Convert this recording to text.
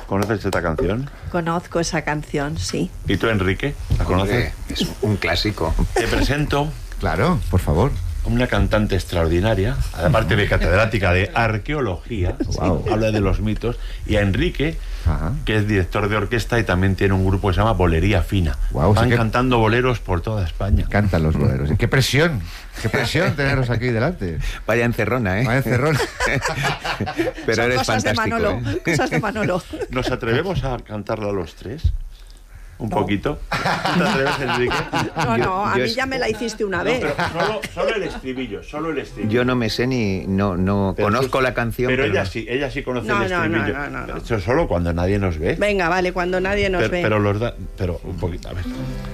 ¿Conoces esta canción? Conozco esa canción, sí. ¿Y tú, Enrique? ¿La conoces? Es un clásico. Te presento Claro, por favor. una cantante extraordinaria, aparte de catedrática de arqueología, Wow. habla de los mitos, y a Enrique, Ajá. que es director de orquesta y también tiene un grupo que se llama Bolería Fina. Guau, Van sí que- cantando boleros por toda España. Cantan los boleros. ¡Qué presión! ¡Qué presión teneros aquí delante! Vaya encerrona, ¿eh? Vaya encerrón. Pero Son eres cosas de fantástico, Manolo, ¿eh? cosas de Manolo. ¿Nos atrevemos a cantarla los tres? ¿Un poquito? ¿Tú te atreves, Enrique? No, a yo mí es- ya me la hiciste una No, vez. pero solo el estribillo, solo el estribillo. Yo no me sé ni... No Pero conozco tú- la canción, pero pero... ella sí conoce No, el no, no, estribillo. no. Pero esto es solo cuando nadie nos ve. Venga, vale, cuando nadie nos ve. Pero un poquito, a ver.